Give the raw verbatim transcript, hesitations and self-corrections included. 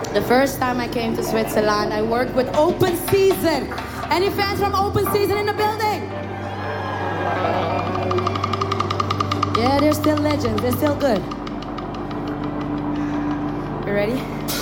The first time I came to Switzerland, I worked with Open Season. Any fans from Open Season in the building? Yeah, they're still legends. They're still good. You ready?